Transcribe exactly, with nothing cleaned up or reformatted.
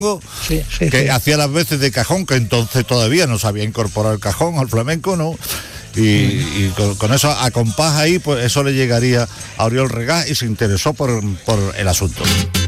sí, sí, que sí. hacía las veces de cajón, que entonces todavía no se había incorporado el cajón al flamenco, ¿no? Y, y con, con eso a compás ahí, pues eso le llegaría a Oriol Regás y se interesó por, por el asunto.